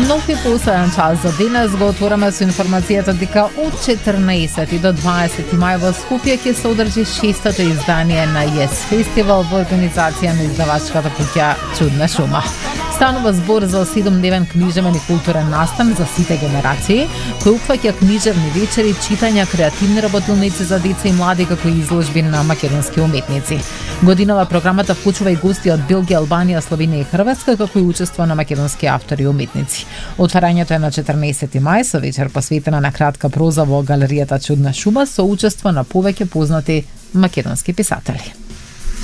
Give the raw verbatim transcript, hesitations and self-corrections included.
Нов и последен час за денес го отвораме со информацијата дека од четрнаесети до дваесети мај во Скопје ќе се одржи шестото издание на Yes Фестивал во организација на издавачката куќа Чудна шума. Станува збор за седумдневен книжевен и културен настан за сите генерации, кој опфаќа книжевни вечери, читања, креативни работилници за деца и млади, како и изложби на македонски уметници. Годинава програмата вклучува и гости од Белгија, Албанија, Словенија и Хрватска, како и учество на македонски автори и уметници. Отварањето е на четрнаесети мај со вечер посветена на кратка проза во галеријата Чудна шума со учество на повеќе познати македонски писатели.